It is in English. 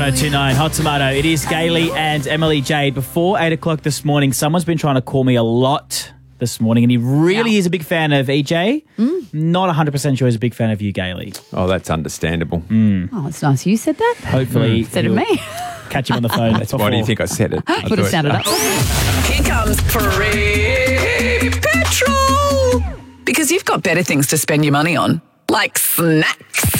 1029 Hot Tomato. It is Gailey and Emily Jade. Before 8 o'clock this morning, someone's been trying to call me a lot this morning, and he really is a big fan of EJ. Not 100% sure he's a big fan of you, Gailey. Oh, that's understandable. Oh, it's nice you said that. Hopefully, Said it you'll me. catch him on the phone. Why do you think I said it? Would have sounded up. Here comes free petrol. Because you've got better things to spend your money on, like snacks.